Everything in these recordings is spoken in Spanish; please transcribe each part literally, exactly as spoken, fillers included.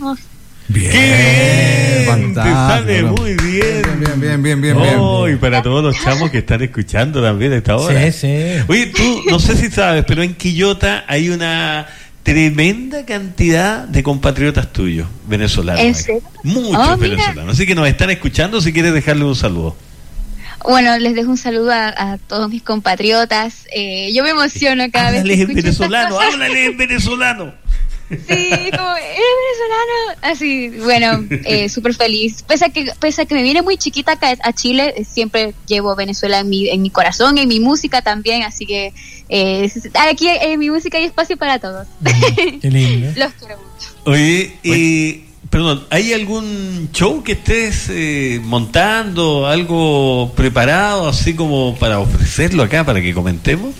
Bien, ¡Qué bien! Te sale bueno. muy bien. Bien, bien, bien, bien, bien. Oh, y para todos los chamos que están escuchando también a esta hora. Sí, sí. Oye, tú, no sé si sabes, pero en Quillota hay una tremenda cantidad de compatriotas tuyos, venezolanos. ¿En serio? Muchos Oh, venezolanos. Así que nos están escuchando si quieres dejarle un saludo. Bueno, les dejo un saludo a, a todos mis compatriotas. Eh, yo me emociono cada Háblale vez que en escucho venezolano, estas cosas. háblale en venezolano. Sí, como, ¿eres venezolano? Así, bueno, eh, súper feliz. Pese a, que, pese a que me vine muy chiquita acá a Chile, eh, siempre llevo Venezuela en mi, en mi corazón, en mi música también, así que eh, aquí en mi música hay espacio para todos. Qué lindo. Los quiero mucho. Oye, eh, perdón, ¿hay algún show que estés eh, montando, algo preparado, así como para ofrecerlo acá, para que comentemos?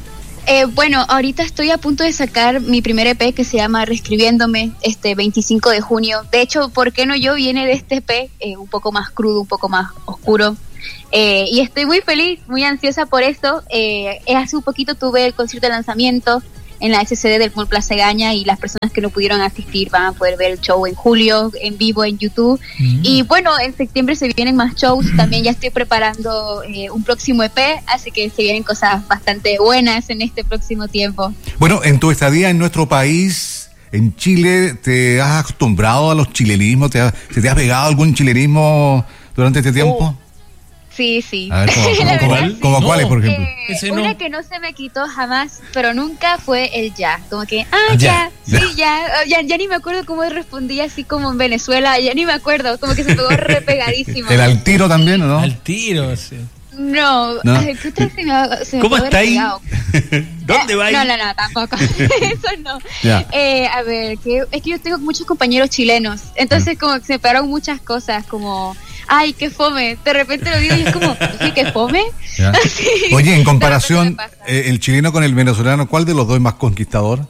Eh, bueno, ahorita estoy a punto de sacar mi primer E P que se llama Reescribiéndome, este veinticinco de junio. De hecho, ¿por qué no yo? Viene de este E P, eh, un poco más crudo, un poco más oscuro. Eh, y estoy muy feliz, muy ansiosa por eso. Eh, hace un poquito tuve el concierto de lanzamiento en la S C D del Mall Plaza Egaña y las personas que no pudieron asistir van a poder ver el show en julio, en vivo en YouTube. Mm. Y bueno, en septiembre se vienen más shows, también ya estoy preparando eh, un próximo E P, así que se vienen cosas bastante buenas en este próximo tiempo. Bueno, en tu estadía en nuestro país, en Chile, ¿te has acostumbrado a los chilenismos? ¿Te ha, ¿Se te ha pegado algún chilenismo durante este tiempo? Oh. Sí, sí. A ver, ¿cómo, cómo, ¿cuál? sí. ¿Cómo no, cuáles, por ejemplo? Eh, Ese una no. que no se me quitó jamás, pero nunca fue el ya. Como que, ah, ya, ya, sí, ya. Ya, ya ni me acuerdo cómo respondía así como en Venezuela, ya ni me acuerdo, como que se pegó re pegadísimo. ¿El al tiro también o no? Al tiro, sí. No, ¿No? ay, ¿qué otra se me, se me ¿Cómo puede está haber ahí? pegado? ¿Dónde va ahí? No, no, no, tampoco. Eso no. Ya. Eh, a ver, que, es que yo tengo muchos compañeros chilenos, entonces como que se me pegaron muchas cosas, como, ay, qué fome. De repente lo digo y es como, ¿sí, qué fome? Ya. Sí. Oye, en De comparación, repente me pasa. eh, el chileno con el venezolano, ¿cuál de los dos es más conquistador?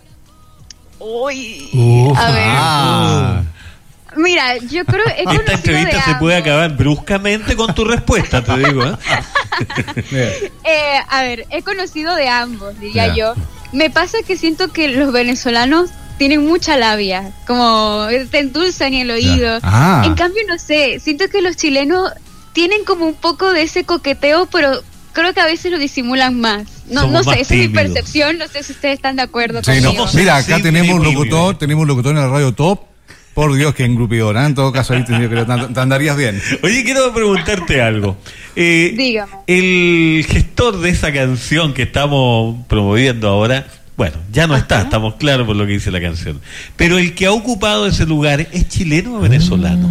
Uy, Uf. a ver. Ah. Mira, yo creo he Esta conocido entrevista de se puede ambos. acabar bruscamente con tu respuesta, te digo, ¿eh? Eh, a ver, he conocido de ambos, diría Ya. yo. Me pasa que siento que los venezolanos tienen mucha labia, como te endulzan el oído. Ah. En cambio, no sé, siento que los chilenos tienen como un poco de ese coqueteo, pero creo que a veces lo disimulan más. No, Somos no más sé, esa es mi tímidos. percepción, no sé si ustedes están de acuerdo Sí, no. conmigo. Somos Mira, acá sensibles tenemos un y locutor, tímidos. tenemos un locutor en la radio Top. Por Dios, que engrupidor, ¿eh? En todo caso, ahí te, te, te andarías bien. Oye, quiero preguntarte algo. Eh, Dígame. El gestor de esa canción que estamos promoviendo ahora, bueno, ya no está, Ajá. estamos claros por lo que dice la canción. Pero el que ha ocupado ese lugar, ¿es chileno o venezolano?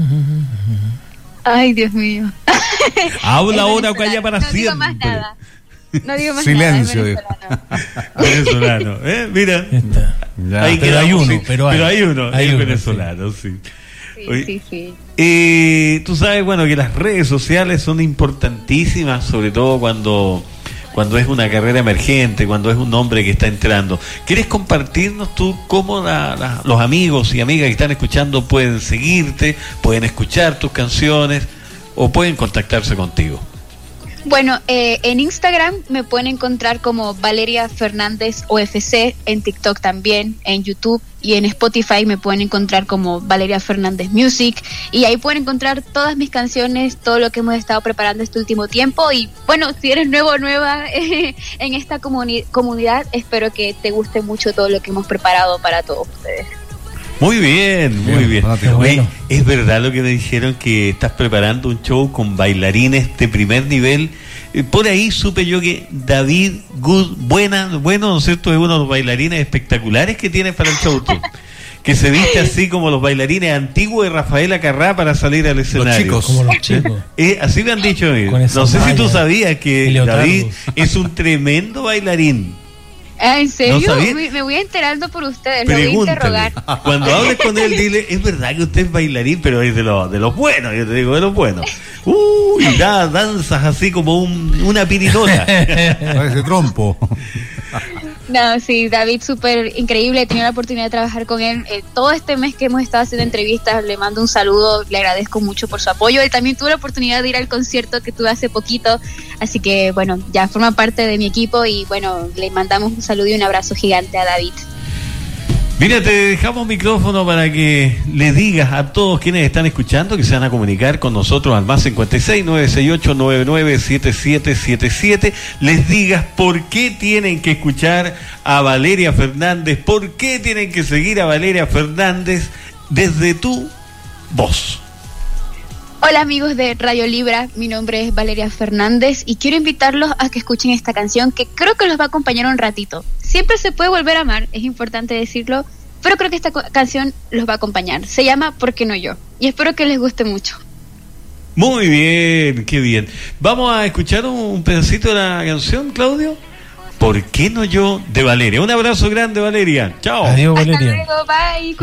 Ay, Dios mío. Habla Es ahora o venezolano. calla para no siempre. Digo más nada. No digo más Silencio, nada. dijo. Es venezolano. Venezolano, ¿eh? Mira. Ya está. Ya. Ahí Pero hay quedamos, uno, sí. pero hay. hay uno, Hay el uno, venezolano, sí. Sí, Oye, sí, sí. Eh, tú sabes, bueno, que las redes sociales son importantísimas, sobre todo cuando, cuando es una carrera emergente, cuando es un hombre que está entrando. ¿Quieres compartirnos tú cómo la, la, los amigos y amigas que están escuchando pueden seguirte, pueden escuchar tus canciones o pueden contactarse contigo? Bueno, eh, en Instagram me pueden encontrar como Valeria Fernández O F C, en TikTok también, en YouTube y en Spotify me pueden encontrar como Valeria Fernández Music y ahí pueden encontrar todas mis canciones, todo lo que hemos estado preparando este último tiempo y bueno, si eres nuevo o nueva eh, en esta comuni- comunidad, espero que te guste mucho todo lo que hemos preparado para todos ustedes. Muy bien, muy Bien, bien. fanático. Oye, Bueno. es verdad lo que me dijeron que estás preparando un show con bailarines de primer nivel. Eh, Por ahí supe yo que David Good, buena, bueno, ¿no es cierto? Es uno de los bailarines espectaculares que tienes para el show tú. Que se viste así como los bailarines antiguos de Rafaela Carrá para salir al escenario. chicos. Como los chicos. Eh, así me han dicho a mí. Con esa No sé si tú malla sabías y que leotardos. David es un tremendo bailarín. Ah, ¿en serio? ¿No sabía? me, me voy enterando por ustedes, lo voy a Pregúntale. interrogar. Cuando hables con él, dile, es verdad que usted es bailarín, pero es de los, de los buenos, yo te digo, de los buenos. Uy, da danzas así como un, una pirinola. Parece trompo. No, sí, David súper increíble, he tenido la oportunidad de trabajar con él eh, todo este mes que hemos estado haciendo entrevistas, le mando un saludo, le agradezco mucho por su apoyo, él también tuvo la oportunidad de ir al concierto que tuve hace poquito, así que bueno, ya forma parte de mi equipo y bueno, le mandamos un saludo y un abrazo gigante a David. Mira, te dejamos micrófono para que le digas a todos quienes están escuchando que se van a comunicar con nosotros al más cincuenta y seis, nueve seis ocho, nueve nueve siete siete siete siete. Les digas por qué tienen que escuchar a Valeria Fernández, por qué tienen que seguir a Valeria Fernández desde tu voz. Hola amigos de Radio Libra, mi nombre es Valeria Fernández y quiero invitarlos a que escuchen esta canción que creo que los va a acompañar un ratito. Siempre se puede volver a amar, es importante decirlo, pero creo que esta co- canción los va a acompañar. Se llama ¿Por qué no yo? Y espero que les guste mucho. Muy bien, qué bien. Vamos a escuchar un, un pedacito de la canción, Claudio. ¿Por qué no yo? De Valeria. Un abrazo grande, Valeria. Chao. Adiós, Hasta Valeria. luego, bye.